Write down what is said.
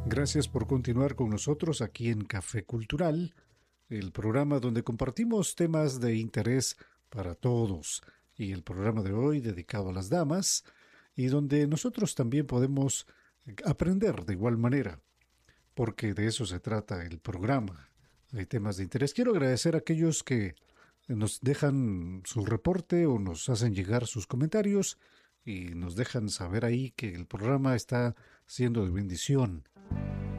Gracias por continuar con nosotros aquí en Café Cultural, el programa donde compartimos temas de interés para todos, y el programa de hoy dedicado a las damas, y donde nosotros también podemos aprender de igual manera, porque de eso se trata el programa, de temas de interés. Quiero agradecer a aquellos que nos dejan su reporte o nos hacen llegar sus comentarios y nos dejan saber ahí que el programa está siendo de bendición.